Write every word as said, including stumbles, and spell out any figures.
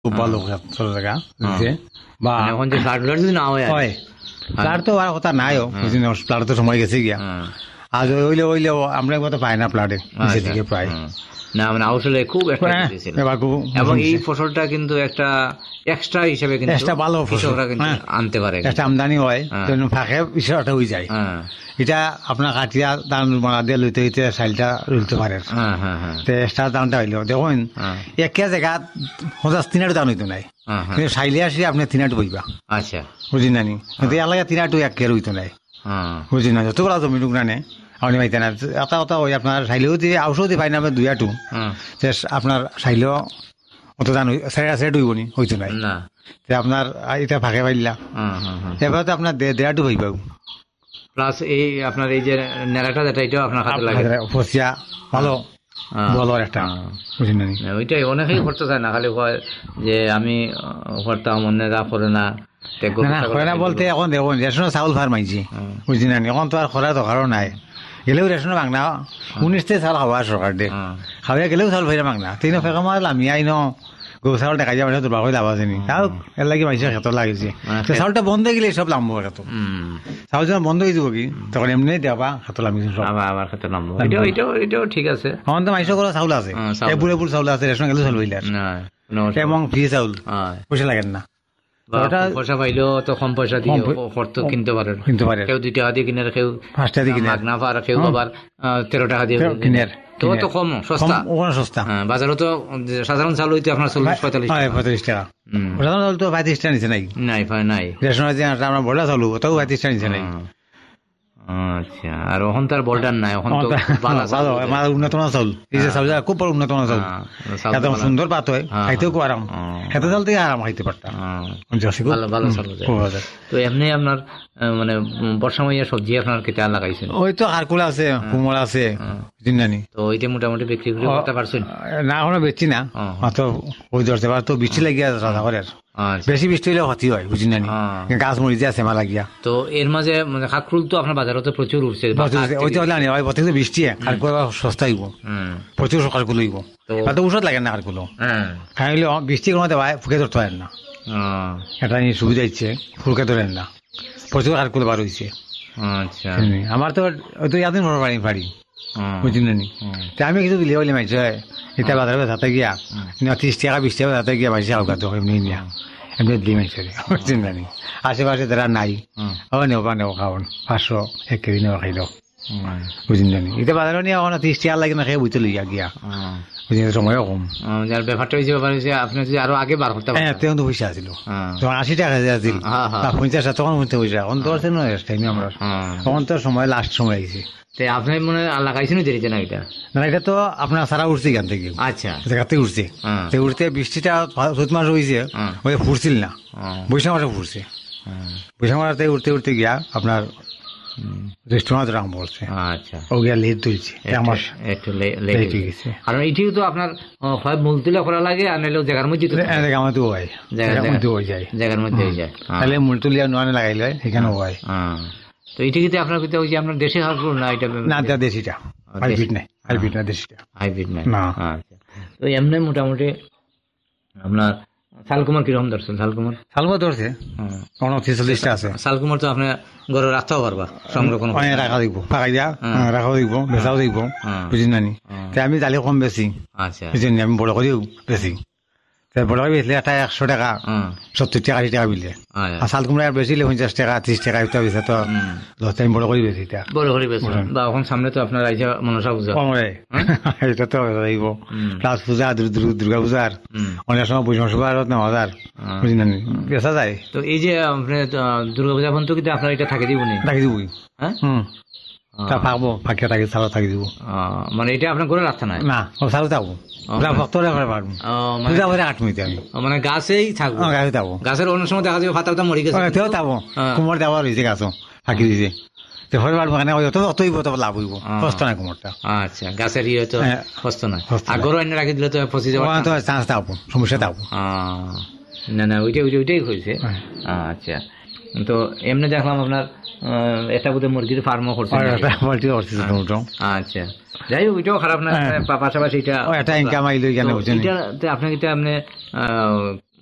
খুব ভালো ছোট জায়গা বা এখন যে ফ্লাড ফ্লাড যদি না হয় হয় ফ্লাড তো আর কথা নাইও ফ্লাড তো সময় গেছে গিয়া আজ ওইলে ওইলে আমরা কত পাই না ফ্লাডে নিচে দিকে প্রায় না মানে আসলে খুব একটা এবং এই ফসলটা কিন্তু একটা এক্সট্রা হিসেবে কিন্তু একটা ভালো কৃষকরা কিন্তু আনতে পারে, একটা আমদানি হয় ফাঁকে বিষয়টা হয়ে যায়। এটা আপনার কাটিয়া দাম মারা দিয়ে লইতে হইতে চাইলটা রইতে পারে এক্সট্রা দামটা হইল দেখুন একে জায়গা পঞ্চাশ তিনাটো দাম হইতো নাই কিন্তু চাইলে আসি আপনি তিনাটো বইবা। আচ্ছা বুঝি নানি কিন্তু এলাকা তিনাটো একে রইতো নাই বুঝি না যত বড় জমি টুক নানে আপনি পাইতে না এটা কথা ওই আপনার চাইলেও যে ঔষধি পাই না দুই আটু আপনার চাইলেও অত দান সাইড সাইড হইব নি হইতো নাই আপনার এটা ফাঁকে পাইলা এবার তো আপনার দেড়াটু হইব প্লাস এই আপনার এই যে নেড়াটা যেটা এটাও আপনার হাতে লাগে ফসিয়া ভালো ভালো একটা বুঝি না ওইটাই অনেকেই করতে চায় না খালি কয় যে আমি করতাম অন্যরা করে না না বলতে এখন দেখুন রেশন চাউল ফার মাইছি বুঝি না এখন তো আর খরা দরকারও নাই গেলেও রেশন বাংলা উনিশতে চাউল খাওয়া সরকার দে খাওয়া গেলেও চাউল ফাইরা বাংলা তিন ফেকা মার আমি আইন গরু চাউল দেখা যায় মানুষ দুর্বা করে লাভ আছে নি তাও এর লাগে মাইসের ক্ষেত্র লাগিছে চাউলটা বন্ধ হয়ে গেলে সব লাভ ক্ষেত্র চাউল যখন বন্ধ হয়ে যাব কি তখন এমনি দেবা ক্ষেত্র লাভ আমার ক্ষেত্রে নাম এটাও এটাও ঠিক আছে এখন তো মাইসের করে চাউল আছে এপুর এপুর চাউল আছে রেশন গেলেও চাউল হইলে এবং ফ্রি চাউল পয়সা লাগেন না পয়সা পাইলেও তো কম পয়সা দিয়ে কিনতে পারে কিনতে পারে কেউ দুই টাকা দিয়ে কিনে কেউ পাঁচ টাকা দিয়ে কিনে মাগনা পার কেউ আবার তেরো টাকা দিয়ে কিনে তো তো কম সস্তা সস্তা বাজারও তো সাধারণ চাল হইতে আপনার চল্লিশ পঁয়তাল্লিশ পঁয়তাল্লিশ টাকা সাধারণ চাল তো পঁয়ত্রিশ টাকা নিচে নাই নাই নাই রেশনের যে আমরা বড়া চালু ওটাও পঁয়ত্রিশ টাকা নিচে নাই। আচ্ছা আর এখন তার বলটার নাই এখন তো ভালো উন্নত মানের চাউল এই যে চাউল খুব বড় উন্নত মানের চাউল একদম সুন্দর পাত হয় খাইতেও খুব আরাম খেতে চাল থেকে আরাম খাইতে পারতাম ভালো ভালো চাল। তো এমনি আপনার মানে বর্ষা মাইয়া সবজি আপনার কেটে লাগাইছেন ওই তো কারকুলা আছে কুমড়া আছে জিন্দানি তো ওইটা মোটামুটি বিক্রি করে করতে পারছেন না এখনো বেচছি না মাত্র ওই ধরতে পার তো বৃষ্টি লাগিয়া রাধা করে বেশি বৃষ্টি হলে ক্ষতি হয় বুঝি না গাছ মরি যে আছে মা লাগিয়া তো এর মাঝে মানে কাকরুল তো আপনার বাজারে তো প্রচুর উঠছে ওই তো হলে ওই প্রত্যেক বৃষ্টি কারকুল সস্তা হইব প্রচুর কারকুল হইব তো ওষুধ লাগে না কারকুল খাইলে বৃষ্টি কোনো ভাই ফুকে ধরতে পারেন না এটা সুবিধা ইচ্ছে ফুলকে ধরেন না প্রচুর কারকুল বার হয়েছে। আচ্ছা আমার তো ওই তো এতদিন বড় বাড়ি বাড়ি বুঝলেন নি আমি কিছু দিলে বলে মাইছে এটা বাজারে যাতে গিয়া ত্রিশ টাকা বিশ টাকা যাতে গিয়া মাইছে আলগা তো এমনি নিয়া এমনি দিলে মাইছে বুঝলেন জানি আশেপাশে তারা নাই ও নেও বা নেও খাওয়ান পাঁচশো এক কেজি নেওয়া খাইল বুঝলেন জানি এটা বাজারে নিয়ে এখন ত্রিশ টাকা লাগে না খেয়ে বুঝতে লইয়া গিয়া সময়ও কম ব্যাপারটা হয়েছে ব্যাপার হয়েছে আপনি যদি আরো আগে বার করতে হ্যাঁ তেমন তো পয়সা আছিল তখন আশি টাকা আছিল পঞ্চাশ তখন মধ্যে পয়সা এখন তো আছে নয় টাইমে আমরা তখন তো সময় লাস্ট সময় আইছে আপনি মনে লাগাইছেন দেরিতে না এটা না এটা তো আপনার সারা উঠছে এখান থেকে আচ্ছা থেকে উঠছে উঠতে বৃষ্টিটা চৈত মাস হয়েছে ওই ফুটছিল না বৈশাখ মাসে ফুটছে বৈশাখ মাসে উঠতে উঠতে গিয়া আপনার রেস্টুরেন্ট আরম্ভ করছে আচ্ছা ও গিয়া লেট তুলছে আমার একটু লেট হয়ে গেছে কারণ এইটি তো আপনার হয় মূল তুলে করা লাগে আর নাহলে জায়গার মধ্যে জায়গার মধ্যে হয় জায়গার মধ্যে হয়ে যায় জায়গার মধ্যে হয়ে যায় তাহলে মূল তুলিয়া নোয়ানে লাগাইলে সেখানে হয়। তো এইটি কিন্তু আপনার ভিতরে ওই যে আপনার দেশে হারকুল না এটা না এটা দেশিটা হাইব্রিড নাই হাইব্রিড না দেশিটা হাইব্রিড নাই না আচ্ছা তো এমনি মোটামুটি আপনার শালকুমার কিরকম ধরছেন শালকুমার শালকুমার ধরছে উনত্রিশ চল্লিশটা আছে শালকুমার তো আপনি ঘরে রাখতেও পারবা সংরক্ষণ রাখা দেখবো ফাঁকাই দিয়া রাখাও দেখবো বেচাও দেখবো বুঝি নানি আমি জালি কম বেশি আচ্ছা বুঝিনি আমি বড় করেও বেশি বড় করে বেচলে একটা একশো টাকা সত্তর টাকা আশি টাকা বিলে আর শাল কুমড়া বেচিলে পঞ্চাশ টাকা ত্রিশ টাকা এটা বেচে তো দশ টাইম বড় করে বেশি বড় করে বেশি বা এখন সামনে তো আপনার আইসা মনসা পূজা এটা তো দেখব প্লাস পূজা দুর্গা পূজার অনেক সময় বৈষ্ণব নেওয়া হাজার বুঝি না বেচা যায়। তো এই যে দুর্গা পূজা পর্যন্ত কিন্তু আপনার এটা থাকি দিব থাকি দিবই হ্যাঁ হম তা থাকবো ফাঁকে থাকি সারা থাকি দিব মানে এটা আপনার করে রাখতে নাই না ও সারা থাকবো মানে গাছেই থাকবো গাছে থাকবো গাছের অন্য সময় দেখা যাবে পাতা মরি গেছে থাকবো কুমড় দেওয়া রয়েছে গাছও ফাঁকি দিয়েছে লাভ হইব কষ্ট নাই কুমড়টা আচ্ছা গাছের ইয়ে তো কষ্ট নাই আগরও এনে রাখি দিলে তো পচি যাবে চান্স থাকবো সমস্যা থাকবো না না ওইটাই ওইটা ওইটাই হয়েছে আচ্ছা। তো এমনি দেখলাম আপনার এটা বোধহয় মুরগির ফার্মও করছে আচ্ছা যাই হোক ওইটাও খারাপ না পাশাপাশি এটা ইনকাম আইলো আপনাকে আপনি